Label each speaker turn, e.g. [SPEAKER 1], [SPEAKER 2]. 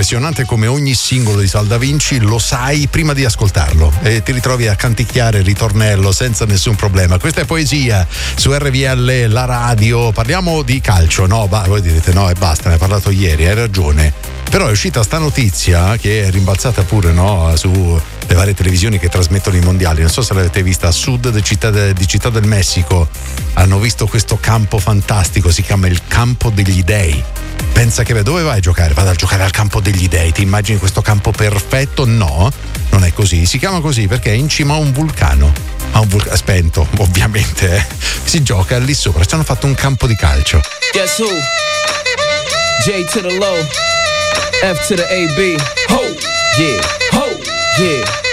[SPEAKER 1] appassionante come ogni singolo di Sal Da Vinci, lo sai prima di ascoltarlo e ti ritrovi a canticchiare il ritornello senza nessun problema. Questa è poesia su RVL, la radio. Parliamo di calcio, no? Voi direte no e basta, ne hai parlato ieri, hai ragione. Però è uscita sta notizia che è rimbalzata pure, no, su le varie televisioni che trasmettono i mondiali. Non so se l'avete vista, a sud di Città del Messico hanno visto questo campo fantastico, si chiama il Campo degli Dei. Pensa che dove vai a giocare? Vado a giocare al Campo degli Dei. Ti immagini questo campo perfetto? No, non è così. Si chiama così perché è in cima a un vulcano. Spento, ovviamente. Si gioca lì sopra. Ci hanno fatto un campo di calcio.
[SPEAKER 2] Guess who? J to the low, F to the AB. Ho! Yeah! Ho! Yeah!